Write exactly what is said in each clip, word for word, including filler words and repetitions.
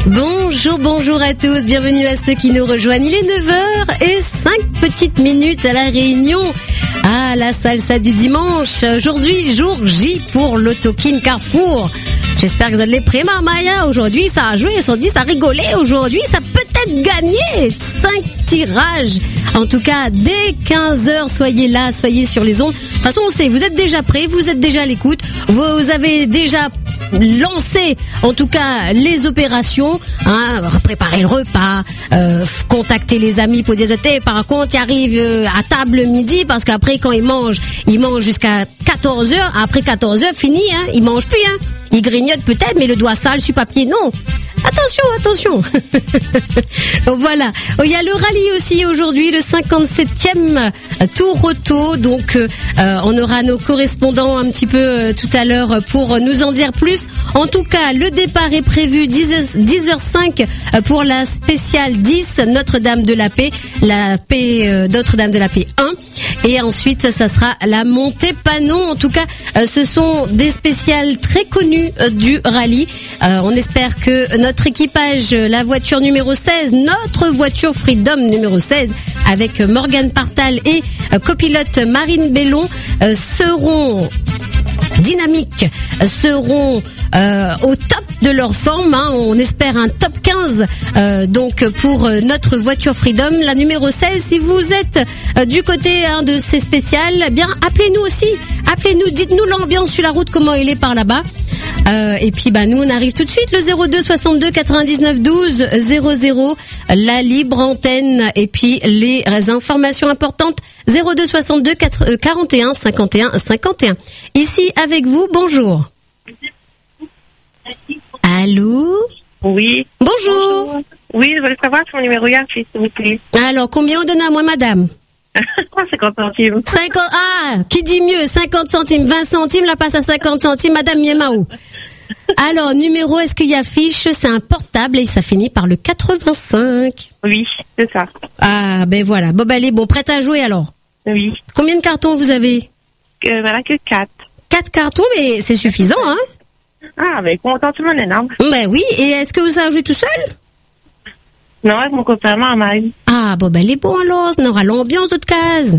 Bonjour, bonjour à tous, bienvenue à ceux qui nous rejoignent. Il est neuf heures et cinq petites minutes à La Réunion. Ah, la salsa du dimanche. Aujourd'hui, jour J pour l'Autokin Carrefour. J'espère que vous allez prêts, Maya. Aujourd'hui, ça a joué, ils se sont dit, ça a rigolé. Aujourd'hui, ça peut être gagné. Cinq tirages. En tout cas, dès quinze heures, soyez là, soyez sur les ondes. De toute façon, on sait, vous êtes déjà prêts, vous êtes déjà à l'écoute. Vous avez déjà lancé, en tout cas, les opérations. Hein, préparer le repas, euh, contacter les amis pour dire, hey, par contre, ils arrivent euh, à table midi, parce qu'après, quand ils mangent, ils mangent jusqu'à quatorze heures. Après quatorze heures, fini, hein, ils mangent plus, hein. Ils grignotent peut-être, mais le doigt sale sur papier, non. Attention, attention. Donc voilà. Il y a le rallye aussi aujourd'hui, le cinquante-septième Tour Auto. Donc euh, on aura nos correspondants un petit peu euh, tout à l'heure pour nous en dire plus. En tout cas, le départ est prévu dix heures cinq pour la spéciale dix Notre-Dame de la Paix, la paix euh, Notre-Dame de la Paix un. Et ensuite, ça sera la montée Panon. En tout cas, euh, ce sont des spéciales très connues euh, du rallye. Euh, on espère que notre équipage, la voiture numéro seize, notre voiture Freedom numéro seize, avec Morgane Partal et euh, copilote Marine Bellon, euh, seront dynamiques, seront euh, au top de leur forme, hein. On espère un top quinze euh, donc pour euh, notre voiture Freedom, la numéro seize. Si vous êtes euh, du côté hein, de ces spéciales, eh bien appelez-nous aussi, appelez-nous, dites-nous l'ambiance sur la route, comment il est par là-bas. Euh, et puis bah nous on arrive tout de suite, le zéro deux soixante-deux quatre-vingt-dix-neuf douze zéro zéro, la libre antenne et puis les informations importantes zéro deux soixante-deux quarante et un cinquante et un cinquante et un. Ici avec vous, bonjour. Allô? Oui. Bonjour. Bonjour. Oui, je voulais savoir si mon numéro y a, s'il vous plaît. Alors, combien on donne à moi, madame? cinquante centimes. cinquante, ah, qui dit mieux? cinquante centimes, vingt centimes, la passe à cinquante centimes, madame Miemaou. Alors, numéro, est-ce qu'il y a fiche? C'est un portable et ça finit par le quatre-vingt-cinq. Oui, c'est ça. Ah, ben voilà. Bon, ben, elle est bon. Prête à jouer, alors? Oui. Combien de cartons vous avez? Euh, voilà que quatre. Quatre cartons, mais c'est suffisant, hein? Ah, ben, content, tout le monde est énorme. Ben oui. Et est-ce que vous avez joué tout seul? Non, avec mon copain, ma mère. Ah, bon, ben, elle est bon, alors. On aura l'ambiance d'autres cases.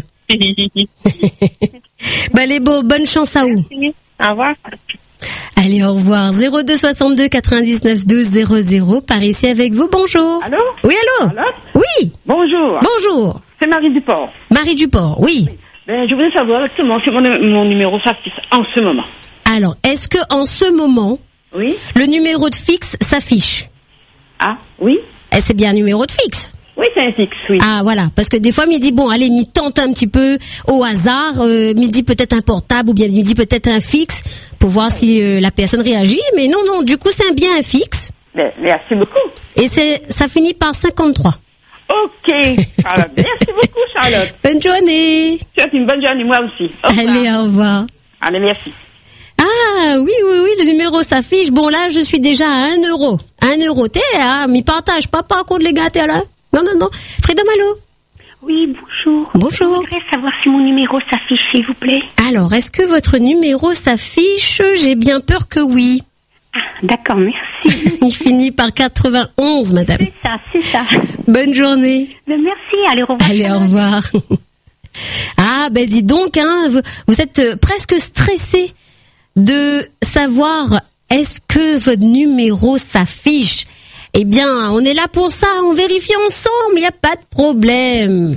Ben, elle est bon. Bonne chance à vous. Merci. Au revoir. Allez, au revoir. zéro deux soixante-deux quatre-vingt-dix-neuf douze zéro zéro. Par ici avec vous. Bonjour. Allô? Oui, allô? Allô? Oui. Bonjour. Bonjour. C'est Marie Duport. Marie Duport, oui. Oui. Ben, je voulais savoir exactement si mon, mon numéro s'affiche en ce moment. Alors, est-ce que en ce moment, Oui. le numéro de fixe s'affiche? Ah, oui. Eh, c'est bien un numéro de fixe. Oui, c'est un fixe, oui. Ah, voilà. Parce que des fois, m'y dit, bon, allez, m'y tente un petit peu au hasard, euh, m'y dit peut-être un portable ou bien m'y dit peut-être un fixe pour voir si euh, la personne réagit. Mais non, non, du coup, c'est un bien un fixe. Ben, merci beaucoup. Et c'est, ça finit par cinquante-trois. Ok. Charlotte. Merci beaucoup, Charlotte. Bonne journée. Tu as une bonne journée, moi aussi. Au revoir. Allez, au revoir. Allez, merci. Ah, oui, oui, oui, le numéro s'affiche. Bon, là, je suis déjà à un euro. Un euro. T'es, hein, m'y partage pas, pas contre les gars, t'es là. Non, non, non. Freedom, allô? Oui, bonjour. Bonjour. Je voudrais savoir si mon numéro s'affiche, s'il vous plaît. Alors, est-ce que votre numéro s'affiche? J'ai bien peur que oui. Ah, d'accord, merci. Il finit par quatre-vingt-onze, madame. C'est ça, c'est ça. Bonne journée. Ben, merci, allez, au revoir. Allez, au revoir. Ah, ben dis donc, hein, vous, vous êtes euh, presque stressé de savoir est-ce que votre numéro s'affiche. Eh bien, on est là pour ça, on vérifie ensemble, il n'y a pas de problème.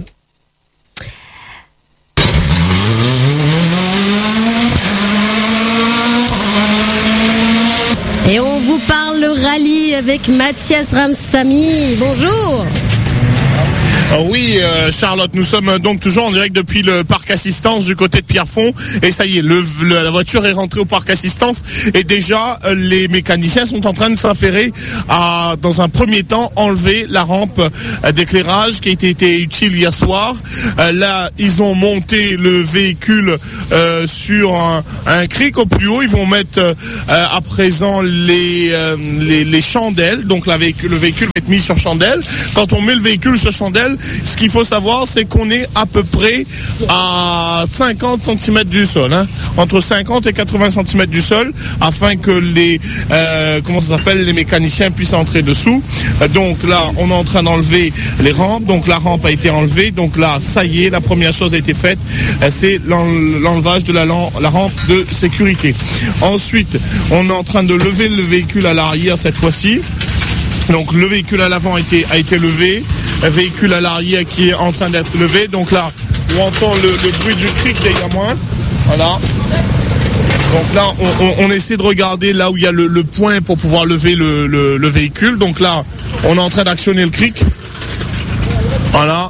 Et on vous parle le rallye avec Mathias Ramsamy. Bonjour. Ah oui, euh, Charlotte, nous sommes donc toujours en direct depuis le parc assistance du côté de Pierrefonds. Et ça y est, le, le, la voiture est rentrée au parc assistance. Et déjà, euh, les mécaniciens sont en train de s'affairer à, dans un premier temps, enlever la rampe euh, d'éclairage qui a été, été utile hier soir. Euh, là, ils ont monté le véhicule euh, sur un, un cric au plus haut. Ils vont mettre euh, à présent les, euh, les, les chandelles. Donc la véhicule, le véhicule va être mis sur chandelle. Quand on met le véhicule sur chandelle, chandelle. Ce qu'il faut savoir, c'est qu'on est à peu près à cinquante centimètres du sol, hein, entre cinquante et quatre-vingts centimètres du sol, afin que les euh, comment ça s'appelle, les mécaniciens puissent entrer dessous. Euh, donc là, on est en train d'enlever les rampes. Donc la rampe a été enlevée. Donc là, ça y est, la première chose a été faite, euh, c'est l'enlevage de la, la rampe de sécurité. Ensuite, on est en train de lever le véhicule à l'arrière cette fois-ci. Donc le véhicule à l'avant a été, a été levé, un véhicule à l'arrière qui est en train d'être levé. Donc là, on entend le, le bruit du cric derrière moi. Voilà. Donc là, on, on, on essaie de regarder là où il y a le, le point pour pouvoir lever le, le, le véhicule. Donc là, on est en train d'actionner le cric. Voilà.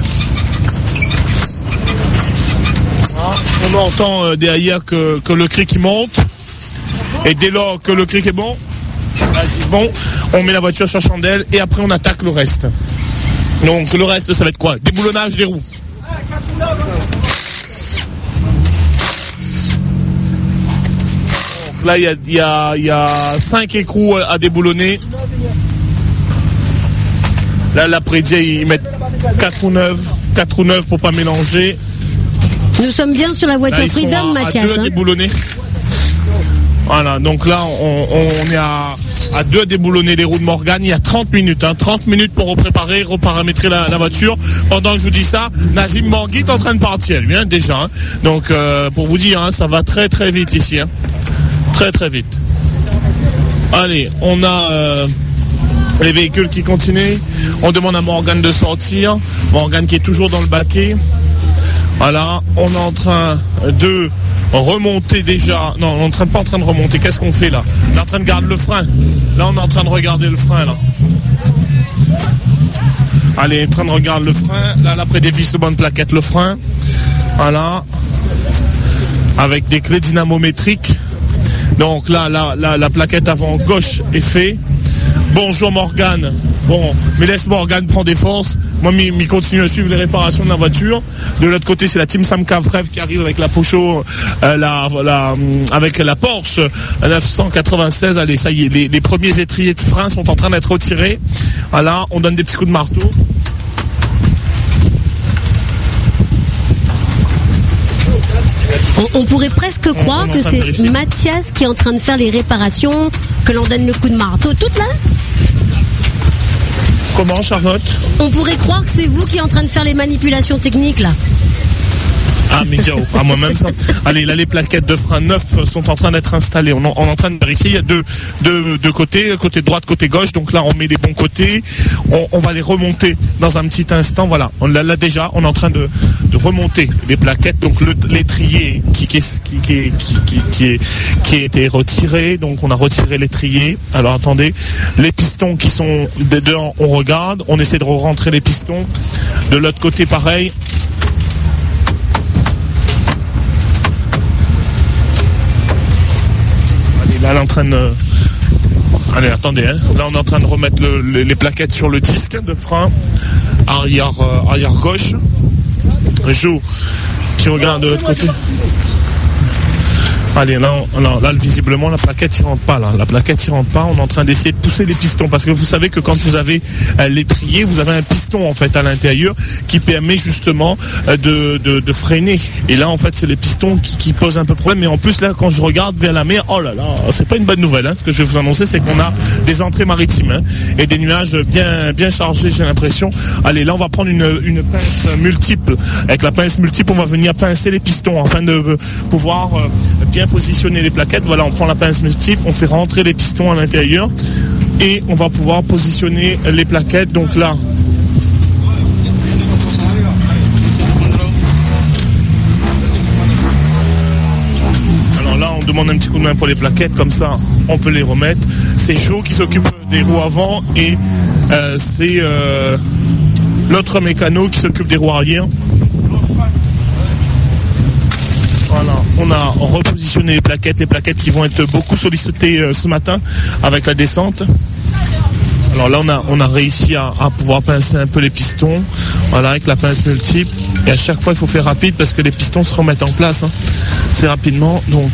Voilà. On entend euh, derrière que, que le cric monte. Et dès lors que le cric est bon, bon, on met la voiture sur chandelle et après on attaque le reste. Donc le reste, ça va être quoi? Déboulonnage des roues. Donc là, il y a, y, a, y a cinq écrous à déboulonner. Là, l'après-midi, ils mettent quatre ou neuf, quatre ou neuf pour pas mélanger. Nous sommes bien sur la voiture là, Freedom, à, Mathias. À deux hein. à déboulonner. Voilà, donc là, on, on est à, à deux à déboulonner les roues de Morgane. Il y a trente minutes, hein, trente minutes pour repréparer, reparamétrer la, la voiture. Pendant que je vous dis ça, Nazim Morgui est en train de partir, lui, hein, déjà. Hein. Donc, euh, pour vous dire, hein, ça va très très vite ici. Hein. Très très vite. Allez, on a euh, les véhicules qui continuent. On demande à Morgane de sortir. Morgane qui est toujours dans le baquet. Voilà, on est en train de remonter déjà. Non, on n'est pas en train de remonter. Qu'est-ce qu'on fait là? On est en train de garder le frein. Là, on est en train de regarder le frein là. Allez, on est en train de regarder le frein. Là, après des vis de bonne plaquette, le frein. Voilà. Avec des clés dynamométriques. Donc là, là, là, la plaquette avant gauche est faite. Bonjour Morgane. Bon, mais laisse Morgane prendre des forces. Moi, m'y continue à suivre les réparations de la voiture. De l'autre côté, c'est la team Sam Cavrev qui arrive avec la Peugeot, euh, la, la, avec la Porsche neuf cent quatre-vingt-seize. Allez, ça y est, les, les premiers étriers de frein sont en train d'être retirés. Voilà, on donne des petits coups de marteau. On, on pourrait presque croire que c'est Mathias qui est en train de faire les réparations, que l'on donne le coup de marteau. Toute là? Comment, Charlotte? On pourrait croire que c'est vous qui êtes en train de faire les manipulations techniques là. Ah, mais Diao, à moi-même ça. Allez, là, les plaquettes de frein neuf sont en train d'être installées. On, on est en train de vérifier. Il y a deux, deux, deux côtés, côté droite, côté gauche. Donc là, on met les bons côtés. On, on va les remonter dans un petit instant. Voilà. On l'a là déjà. On est en train de, de remonter les plaquettes. Donc le, l'étrier qui, qui, qui, qui, qui, qui, est, qui a été retiré. Donc on a retiré l'étrier. Alors attendez. Les pistons qui sont dedans, on regarde. On essaie de rentrer les pistons. De l'autre côté, pareil. Là, on est en train de... Allez, attendez, hein. Là, on est en train de remettre le, les, les plaquettes sur le disque de frein arrière, euh, arrière gauche. Jo qui regarde de l'autre côté. Allez, là, on, là, là, visiblement, la plaquette ne rentre pas. Là. La plaquette ne rentre pas. On est en train d'essayer de pousser les pistons. Parce que vous savez que quand vous avez euh, l'étrier, vous avez un piston, en fait, à l'intérieur qui permet justement euh, de, de, de freiner. Et là, en fait, c'est les pistons qui, qui posent un peu de problème. Mais en plus, là, quand je regarde vers la mer, oh là là, c'est pas une bonne nouvelle. Hein. Ce que je vais vous annoncer, c'est qu'on a des entrées maritimes hein, et des nuages bien, bien chargés, j'ai l'impression. Allez, là, on va prendre une, une pince multiple. Avec la pince multiple, on va venir pincer les pistons afin de euh, pouvoir euh, bien positionner les plaquettes. Voilà, on prend la pince multiple, on fait rentrer les pistons à l'intérieur et on va pouvoir positionner les plaquettes. Donc là, alors là, on demande un petit coup de main pour les plaquettes, comme ça, on peut les remettre. C'est Jo qui s'occupe des roues avant et euh, c'est euh, l'autre mécano qui s'occupe des roues arrière. Voilà, on a repositionné les plaquettes, les plaquettes qui vont être beaucoup sollicitées euh, ce matin avec la descente. Alors là, on a, on a réussi à, à pouvoir pincer un peu les pistons, voilà, avec la pince multiple. Et à chaque fois, il faut faire rapide parce que les pistons se remettent en place. Hein. C'est rapidement, donc.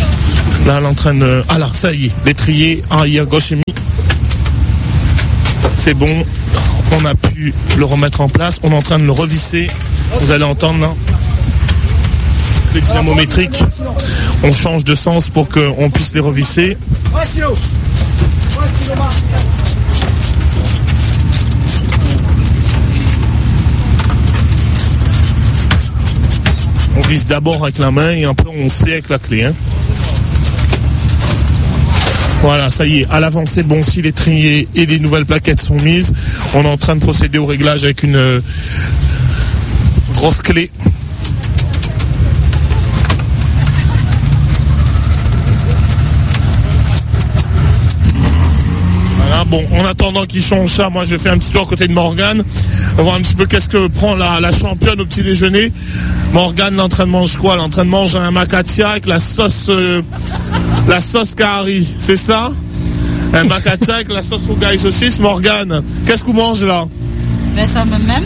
Là, elle est en train de. Ah là, ça y est, l'étrier arrière gauche est mis. c'est bon. On a pu le remettre en place. On est en train de le revisser. Vous allez entendre là. Les dynamométriques. On change de sens pour qu'on puisse les revisser. On vise d'abord avec la main et après on sait avec la clé. Hein. Voilà, ça y est, à l'avant c'est bon, si les triés et les nouvelles plaquettes sont mises, on est en train de procéder au réglage avec une euh, grosse clé. Voilà, bon, en attendant qu'il change ça, moi je fais un petit tour à côté de Morgane, voir un petit peu qu'est-ce que prend la, la championne au petit déjeuner. Morgane, elle est en train de manger quoi? Elle est en train de manger un macatia avec la sauce... Euh, La sauce Kahari, c'est ça? Un macatia avec la sauce rougaille saucisse. Morgane, qu'est-ce qu'on mange là? Ben ça même même.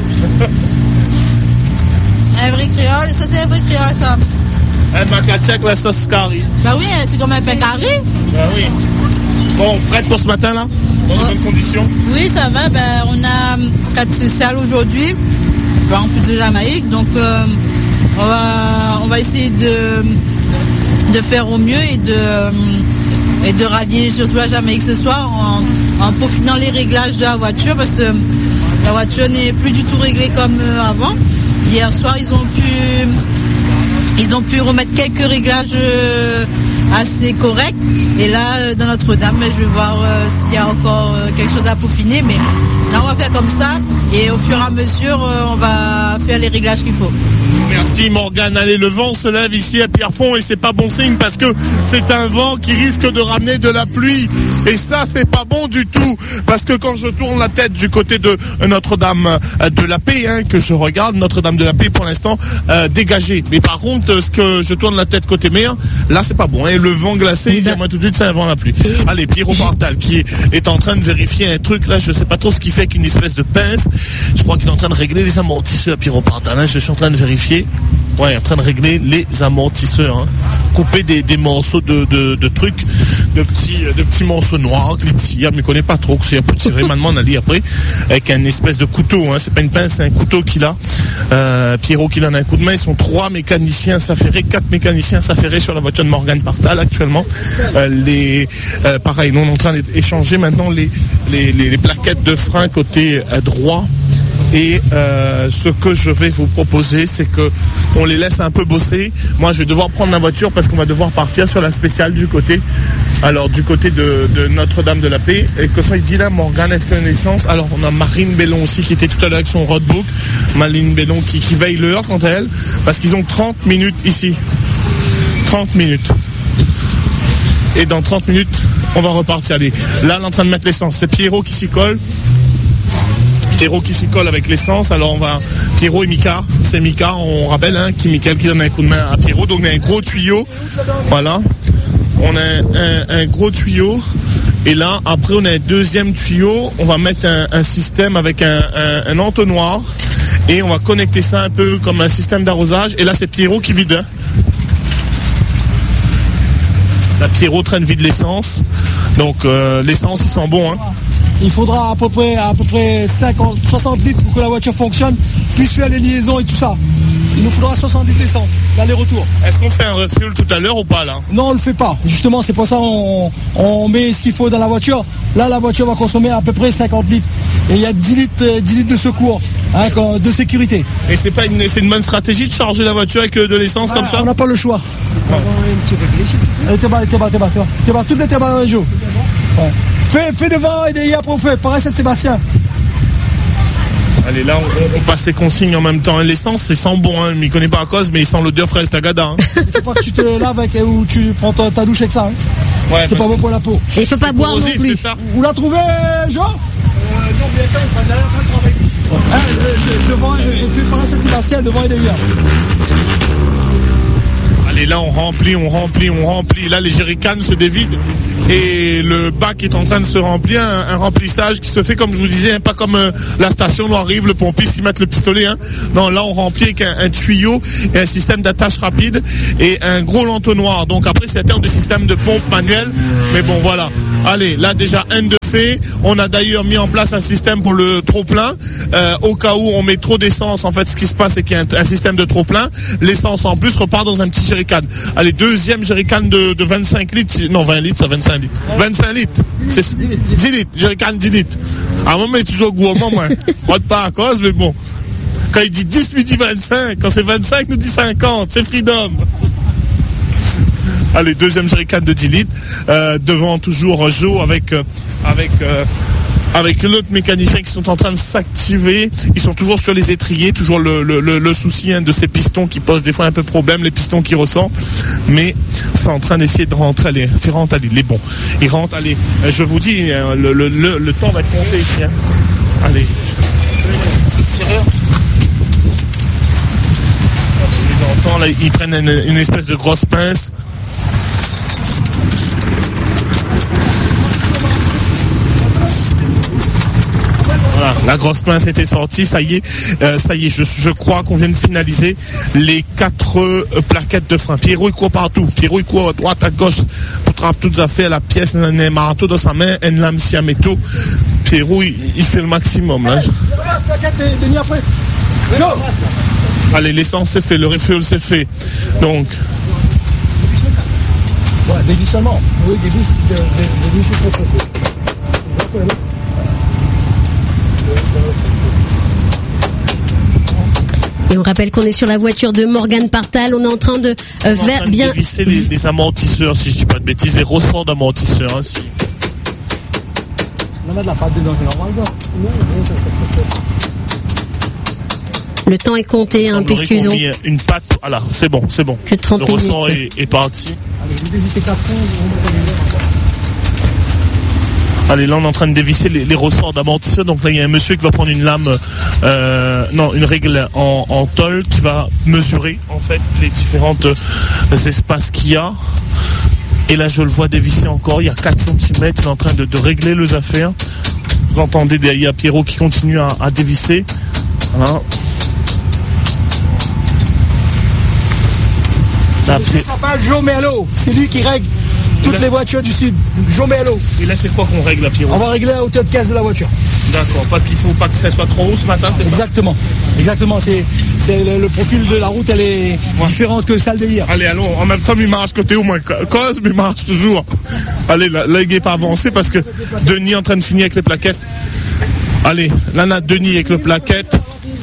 Un vrai créole, ça c'est un vrai créole ça. Un macatia avec la sauce Kahari. Ben oui, c'est comme un pain carré. Ben oui. Bon, prête pour ce matin là? Dans de bonnes conditions? Oui, ça va. Ben on a quatre spéciales aujourd'hui. Ben, en plus de Jamaïque, donc euh, on va on va essayer de de faire au mieux et de, et de rallier surtout la Jamaïque ce soir en, en profitant les réglages de la voiture parce que la voiture n'est plus du tout réglée comme avant. Hier soir, ils ont pu, ils ont pu remettre quelques réglages assez corrects. Et là, dans Notre-Dame, je vais voir euh, s'il y a encore euh, quelque chose à peaufiner. Mais là, on va faire comme ça. Et au fur et à mesure, euh, on va faire les réglages qu'il faut. Merci Morgane. Allez, le vent se lève ici à Pierrefonds et c'est pas bon signe parce que c'est un vent qui risque de ramener de la pluie. Et ça, c'est pas bon du tout. Parce que quand je tourne la tête du côté de Notre-Dame de la Paix, hein, que je regarde, Notre-Dame de la Paix pour l'instant euh, dégagée. Mais par contre, ce que je tourne la tête côté mer, là c'est pas bon. Et hein. Le vent glacé, il dit à moi tout de suite, c'est un vent la pluie. Allez, Pierrot Partal qui est, est en train de vérifier un truc là, je sais pas trop ce qu'il fait avec une espèce de pince. Je crois qu'il est en train de régler les amortisseurs, Pierrot Partal. Hein. Je suis en train de vérifier. Ouais, en train de régler les amortisseurs. Hein. Couper des, des morceaux de, de, de trucs, de petits, de petits morceaux noirs, les tire, mais je connais pas trop, c'est un peu tiré, maintenant on a dit après, avec un espèce de couteau, hein. C'est pas une pince, c'est un couteau qu'il a. Euh, Pierrot qui donne un coup de main, ils sont trois mécaniciens s'affairer, quatre mécaniciens s'affairer sur la voiture de Morgane Partal actuellement. Euh, les, euh, pareil, nous on est en train d'échanger maintenant les, les, les, les plaquettes de frein côté euh, droit. Et euh, ce que je vais vous proposer, c'est que on les laisse un peu bosser. Moi, je vais devoir prendre la voiture parce qu'on va devoir partir sur la spéciale du côté, alors du côté de, de Notre-Dame de la Paix. Et que ça, il dit là, Morgane, est-ce qu'il y a une essence? Alors, on a Marine Bellon aussi qui était tout à l'heure avec son roadbook. Marine Bellon qui, qui veille l'heure quant à elle, parce qu'ils ont trente minutes ici. trente minutes. Et dans trente minutes, on va repartir. Allez, là, on est en train de mettre l'essence. C'est Pierrot qui s'y colle. Pierrot qui s'y colle avec l'essence, alors on va... Pierrot et Mika, c'est Mika, on rappelle, hein, qui Michael qui donne un coup de main à Pierrot, donc on a un gros tuyau, voilà, on a un, un, un gros tuyau, et là, après on a un deuxième tuyau, on va mettre un, un système avec un, un, un entonnoir, et on va connecter ça un peu comme un système d'arrosage, et là c'est Pierrot qui vide, hein. Là Pierrot traîne vide l'essence, donc euh, l'essence il sent bon, hein. Il faudra à peu près, à peu près cinquante, soixante litres pour que la voiture fonctionne, puisse faire les liaisons et tout ça. Il nous faudra soixante litres d'essence, l'aller-retour. Est-ce qu'on fait un refuel tout à l'heure ou pas là? Non, on le fait pas. Justement, c'est pour ça qu'on on met ce qu'il faut dans la voiture. Là, la voiture va consommer à peu près cinquante litres. Et il y a dix litres, dix litres de secours, hein, de sécurité. Et c'est pas une, c'est une bonne stratégie de charger la voiture avec de l'essence ah, comme ça? On n'a pas le choix. Elle était bas, elle était bas, elle était bas, elle était bas. Toutes les étaient bas un jour. Ouais. Fais, fais devant et derrière après on fait. Pareil, c'est Sébastien. Allez, là, on, on passe les consignes en même temps. L'essence, c'est sans bon, hein. Il connaît pas à cause, mais il sent l'odeur fraise tagada. Hein. Il faut pas que tu te laves avec, ou tu prends ta, ta douche avec ça. Hein. Ouais, c'est pas bon pour la peau. Et il faut pas boire non plus. Ça. Vous la trouvez, Jean euh, Non, bien sûr, on va derrière en train de travailler. Hein, je, je, devant, je fais pareil, c'est Sébastien, devant et derrière. Allez, là, on remplit, on remplit, on remplit. Là, les jerrycans se dévident. Et le bac est en train de se remplir, un, un remplissage qui se fait comme je vous disais, hein, pas comme euh, la station où arrive le pompiste y mettre le pistolet. Hein. Non, là on remplit avec un, un tuyau et un système d'attache rapide et un gros l'entonnoir. Donc après c'est à terme des systèmes de pompe manuelle. Mais bon voilà. Allez, là déjà un de fait. On a d'ailleurs mis en place un système pour le trop-plein. Euh, au cas où on met trop d'essence, en fait, ce qui se passe, c'est qu'il y a un, un système de trop-plein. L'essence, en plus, repart dans un petit jerrycan. Allez, deuxième jerrycan de, de vingt-cinq litres. Non, vingt litres, ça vingt-cinq litres. vingt-cinq litres. C'est dix litres. Jerrycan dix litres. À un moment, il est toujours gourmand, moi. Rote pas à cause, mais bon. Quand il dit dix, lui dit vingt-cinq. Quand c'est vingt-cinq, nous dit cinquante. C'est Freedom. Allez, deuxième jerrycan de dix litres. Euh, devant, toujours Joe avec, euh, avec, euh, avec l'autre mécanicien qui sont en train de s'activer. Ils sont toujours sur les étriers, toujours le, le, le, le souci hein, de ces pistons qui posent des fois un peu problème, les pistons qui ressentent. Mais c'est en train d'essayer de rentrer. Allez, fait rentrer, allez, il est bon. Il rentre, allez. Je vous dis, le, le, le, le temps va compter ici. Hein. Allez. Tireur. Je les entends, là, ils prennent une, une espèce de grosse pince. Voilà, la grosse pince était sortie, ça y est, euh, ça y est, je, je crois qu'on vient de finaliser les quatre euh, plaquettes de frein. Pierrot, il court partout. Pierrot, il court à droite, à gauche, pour trapper toutes affaires, la pièce, un marteau dans sa main, une lame si à métaux. Pierrot, il, il fait le maximum, là. Allez, l'essence c'est fait, le refuel c'est fait. Donc. Ouais, dévisse seulement. Oui, dévisse, dévisse, Et on rappelle qu'on est sur la voiture de Morgan Partal. On est en train de euh, faire bien dévisser les, les amortisseurs, si je dis pas de bêtises, les ressorts d'amortisseurs. Hein, si. Le temps est compté, hein, puisqu'ils ont mis une patte. Voilà, c'est bon, c'est bon. Que trente le ressort est, est parti. Allez, là on est en train de dévisser les, les ressorts d'amortisseur. Donc là il y a un monsieur qui va prendre une lame, euh, non une règle en, en tôle qui va mesurer en fait les différentes euh, espaces qu'il y a. Et là je le vois dévisser encore. Il y a quatre centimètres. Il est en train de, de régler les affaires. Vous entendez derrière Pierrot qui continue à, à dévisser. Voilà. Ça s'appelle Joe Merlot. C'est lui qui règle toutes les voitures du sud. Joe Merlot. Et là, c'est quoi qu'on règle à Pierrot? On va régler la hauteur de caisse de la voiture. D'accord, parce qu'il ne faut pas que ça soit trop haut ce matin, c'est ça? Exactement. Exactement. C'est, c'est le, le profil de la route, elle est ouais. différente que celle d'hier. Allez, allons. En même temps, il marche côté au moins cause, mais il marche toujours. Allez, là, là il n'est pas avancé parce que Denis est en train de finir avec les plaquettes. Allez, là, on a Denis avec les plaquettes.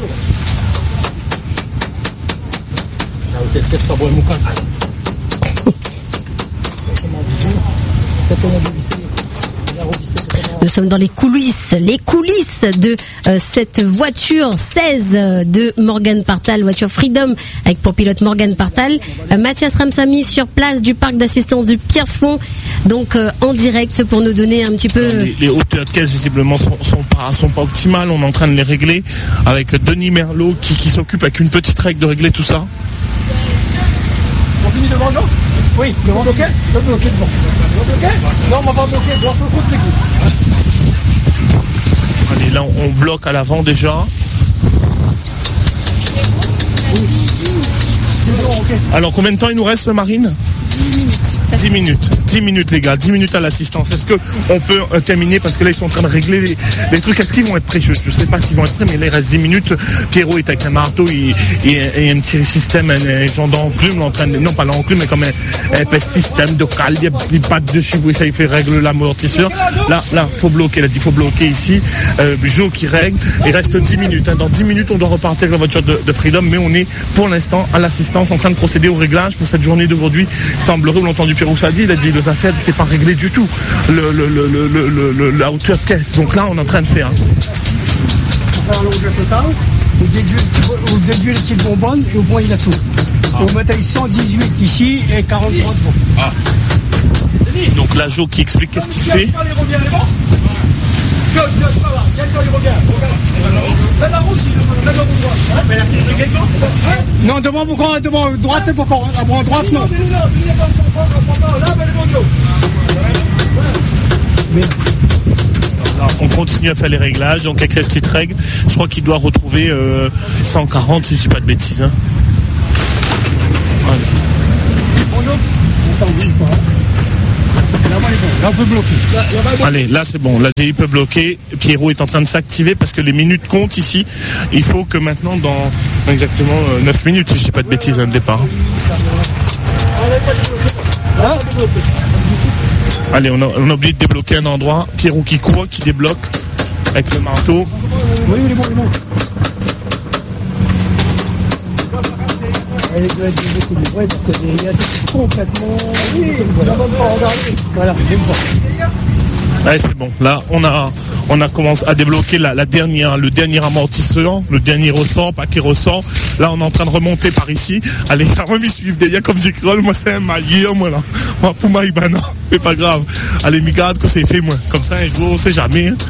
Nous sommes dans les coulisses, les coulisses de euh, cette voiture seize de Morgan Partal, voiture Freedom avec pour pilote Morgan Partal. Euh, Mathias Ramsamy sur place du parc d'assistance du Pierrefonds, donc euh, en direct pour nous donner un petit peu. Les, les hauteurs de caisse visiblement sont, sont pas sont pas optimales. On est en train de les régler avec Denis Merlot qui, qui s'occupe avec une petite règle de régler tout ça. On finit devant Jean? Oui, devant bloqué? Le bloqué devant. Bloqué? Non, on va pas bloquer, on va contre les coups. Allez, là on, on bloque à l'avant déjà. Alors combien de temps il nous reste, Marine? dix minutes. dix minutes les gars, dix minutes à l'assistance. Est-ce qu'on peut euh, terminer parce que là ils sont en train de régler les, les trucs. Est-ce qu'ils vont être prêts? Je ne sais pas s'ils vont être prêts, mais là il reste dix minutes. Pierrot est avec un marteau et, et, et un petit système, un, un genre d'enclume, en train de, non pas l'enclume, mais comme un, un petit système de cale, il y a des pattes dessus, vous ça il fait régler l'amortisseur. Là, là, faut bloquer, là, il faut bloquer ici. Euh, Joe qui règle. Il reste dix minutes. Hein. Dans dix minutes, on doit repartir avec la voiture de, de Freedom, mais on est pour l'instant à l'assistance en train de procéder au réglage pour cette journée d'aujourd'hui. Il semblerait, vous l'entendez Pierrot ça dit, il a dit les affaires n'étaient pas réglées du tout, le, le, le, le, le, le, la hauteur de caisse. Donc là, on est en train de faire. On va faire l'hauteur totale, on déduit les petites bonbonnes et on voit là-dessous. Ah. On met cent dix-huit ici et quarante-trois devant. Ah. Donc là, Joe qui explique qu'est-ce qu'il fait. Non, devant pourquoi devant droite et pourquoi avant droite non. On continue à faire les réglages, donc avec les petites règles, je crois qu'il doit retrouver euh, cent quarante si je dis pas de bêtises. Hein. Voilà. Bonjour. Attends, bouge pas. Là, moi, Là, on peut bloquer. Là, là, Allez, là c'est bon, la D I peut bloquer. Pierrot est en train de s'activer parce que les minutes comptent ici. Il faut que maintenant, dans exactement euh, neuf minutes, si je dis pas de bêtises, hein, le départ. Hein? Allez, on a, on a oublié de débloquer un endroit. Pierrot qui court, qui débloque avec le marteau. Oui, il est bon, il est bon. Elle doit être beaucoup de bruit parce qu'il y a complètement. Oui, voilà. Voilà, j'aime pas. Ouais, c'est bon. Là, on a, on a commencé à débloquer la, la dernière, le dernier amortisseur, le dernier ressort, paquet ressort. Là, on est en train de remonter par ici. Allez, moi, m'y suivre derrière comme j'ai cru. Moi, c'est un maillot, moi, là. Moi, pour moi, ben non, c'est pas grave. Allez, m'y garde que c'est fait, moi. Comme ça, un jour, on sait jamais. Hein.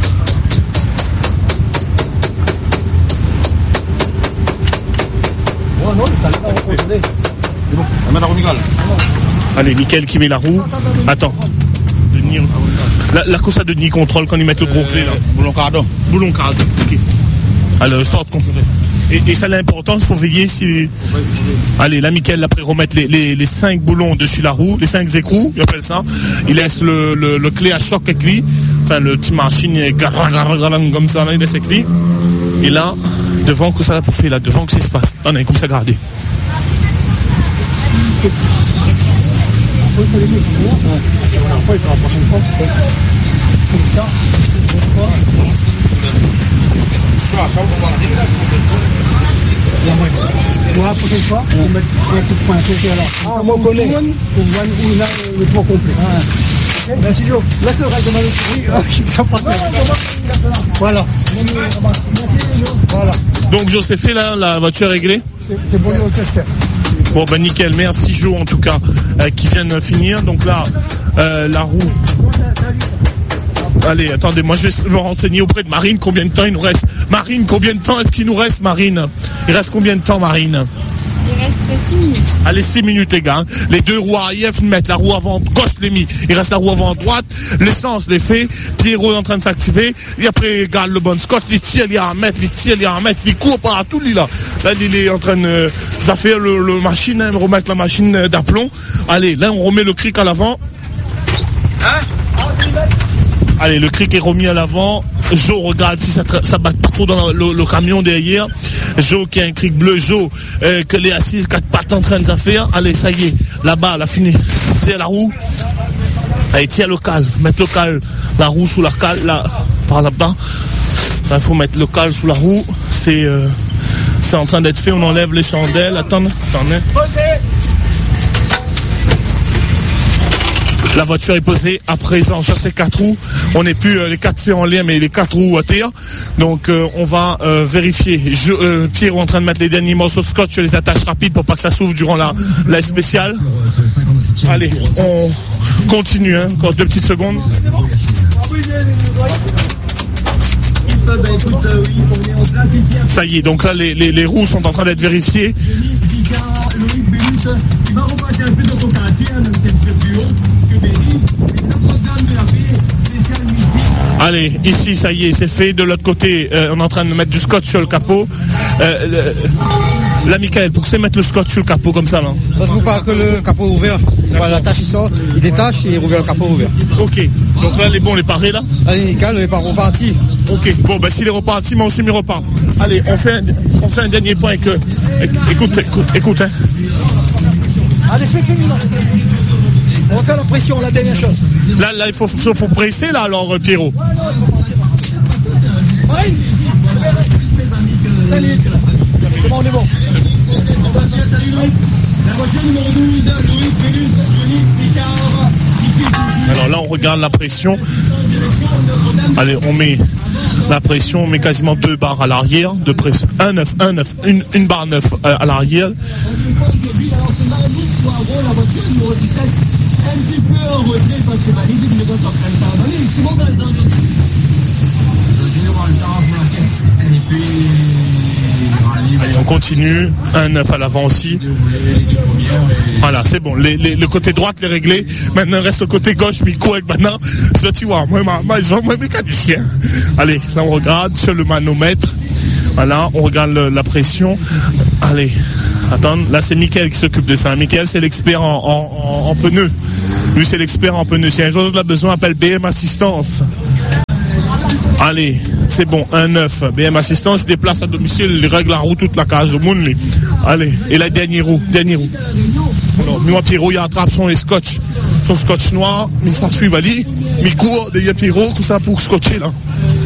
Oh non, ça va pas. C'est bon. Allez, Mickaël qui met la roue. Attends. Denis, la, la course à Denis contrôle quand ils mettent le gros clé là. Boulon cardon. Boulon cardon. Ok. Alors, sorte qu'on ferait. Et, et ça, l'important, il faut veiller si. Allez, là, Mickaël, après, remettre les, les, les cinq boulons dessus la roue, les cinq écrous, il appelle ça. Il laisse le, le, le clé à choc avec lui. Enfin, le petit machine, comme ça, là, il laisse avec lui. Et là, devant que ça l'a pour faire, là, devant que ça se passe. On est comme ça gardé. Après, pour la prochaine fois, c'est ça. Pour la prochaine fois, on va mettre un coup de poing côté là. Ah, moi, on connaît. Pour voir où il a le poids complet. Okay. Merci Joe. Laisse le reste de ma oui, ça passe. Voilà. Merci Joe. Voilà. Donc, José fait là, la voiture réglée. C'est bon, on teste. Bon ben nickel, merci Joe en tout cas euh, qui vient de finir. Donc là, euh, la roue. Allez, attendez, moi je vais me renseigner auprès de Marine combien de temps il nous reste. Marine, combien de temps est-ce qu'il nous reste, Marine? Il reste combien de temps, Marine? Il reste six minutes. Allez, six minutes les gars. Hein. Les deux roues arrière, mettre la roue avant gauche les mis. Il reste la roue avant droite. L'essence les fait. Pierrot est en train de s'activer. Et après, il garde le bon Scott. Il tire, il y a à mettre, il tire, il y a à mettre. Il court partout, lui là. Là, il est en train de ça fait le, le machine, hein, remettre la machine d'aplomb. Allez, là, on remet le cric à l'avant. Hein? Allez, le cric est remis à l'avant. Joe regarde si ça, ça bat pas trop dans le, le camion derrière. Joe qui a un cric bleu, Joe euh, que les assises quatre pattes en train de faire. Allez, ça y est, là-bas, la fini. C'est la roue. Allez, tiens le cal, mettre le cal, la roue sous la cale, là, par là-bas. Il faut mettre le cal sous la roue. C'est euh, c'est en train d'être fait. On enlève les chandelles. Attends, j'en ai. La voiture est posée à présent sur ces quatre roues. On n'est plus euh, les quatre faits en lien, mais les quatre roues à terre. Donc euh, on va euh, vérifier. Je, euh, Pierre est en train de mettre les derniers morceaux de scotch sur les attaches rapides pour pas que ça s'ouvre durant la, la spéciale. Allez, on continue. Hein, encore deux petites secondes. Ça y est, donc là les, les, les roues sont en train d'être vérifiées. Allez, ici ça y est, c'est fait. De l'autre côté, euh, on est en train de mettre du scotch sur le capot. Euh, le, là, Mickaël, pourquoi c'est mettre le scotch sur le capot comme ça là? Parce qu'on parle que le capot est ouvert. Voilà, la tâche il sort, il détache et il rouvre le capot ouvert. Ok, donc là les bons, les parés là. Allez, nickel, les parts repartis. Ok, bon bah s'il est reparti, moi aussi mes repart. Allez, on fait un, on fait un dernier point avec, euh, écoute, écoute, écoute hein. Allez, fais fais on va faire la pression, la dernière chose. Là, là il faut, faut, faut presser là alors, Pierrot. Marine, salut. C'est bon, on est bon. Alors là, on regarde la pression. Allez, on met la pression, on met quasiment deux barres à l'arrière, de pression. Un neuf, un neuf, une, une barre neuf à l'arrière. Allez, on continue. Un neuf à l'avant aussi. Voilà, c'est bon. Les, les, le côté droite est réglé. Maintenant, il reste le côté gauche, mais quoi maintenant? Ça, tu vois, moi, moi, moi, moi, mécanicien. Allez, là, on regarde sur le manomètre. Voilà, on regarde le, la pression. Allez, Attends, là c'est Mickaël qui s'occupe de ça. Mickaël c'est l'expert en, en, en, en pneus. Lui c'est l'expert en pneus. Si un jour il a besoin, appelle B M Assistance. Allez, c'est bon, un neuf. B M Assistance se déplace à domicile, il règle la roue toute la case au monde. Lui. Allez, et la dernière roue, dernière roue. Alors, moi Pierrot il attrape son scotch, son scotch noir, mais ça suit Ali, mais court derrière Pierrot, tout ça pour scotcher là.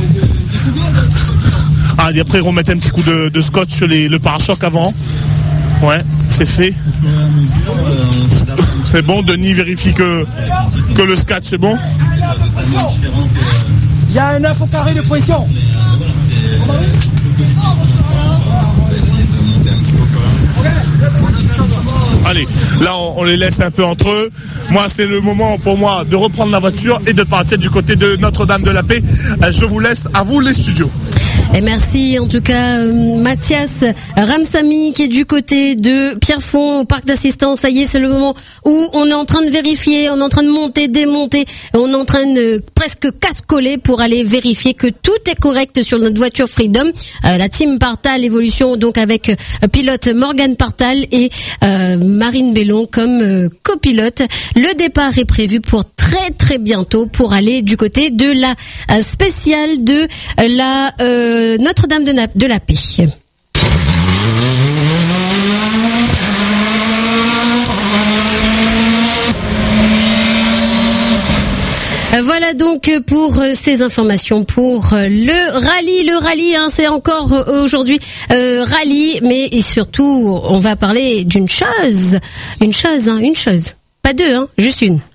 Ah, et après, on met un petit coup de, de scotch sur les, le pare-choc avant. Ouais, c'est fait. C'est bon, Denis vérifie que, que le scotch c'est bon. Il y a un neuf au carré de pression. Allez, là on, on les laisse un peu entre eux. Moi c'est le moment pour moi de reprendre la voiture et de partir du côté de Notre-Dame-de-la-Paix. Euh, je vous laisse, à vous les studios. Et merci en tout cas euh, Mathias Ramsamy qui est du côté de Pierrefonds au parc d'assistance. Ça y est, c'est le moment où on est en train de vérifier, on est en train de monter, démonter, on est en train de presque casse-coller pour aller vérifier que tout est correct sur notre voiture Freedom. Euh, la team Partal Évolution donc avec euh, pilote Morgane Partal et euh, Marine Bellon comme euh, copilote. Le départ est prévu pour très très bientôt pour aller du côté de la euh, spéciale de euh, la euh, Notre-Dame de, Na- de la Paix. Voilà donc pour ces informations pour le rallye. Le rallye, hein, c'est encore aujourd'hui euh, rallye, mais et surtout on va parler d'une chose, une chose, hein, une chose, pas deux, hein, juste une.